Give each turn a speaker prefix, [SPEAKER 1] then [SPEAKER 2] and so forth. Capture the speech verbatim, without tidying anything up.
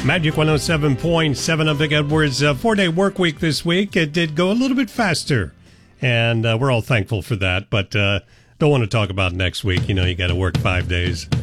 [SPEAKER 1] Magic one oh seven point seven of Vic Edwards' uh, four-day work week this week. It did go a little bit faster, and uh, we're all thankful for that, but uh, don't want to talk about next week. You know, you got to work five days.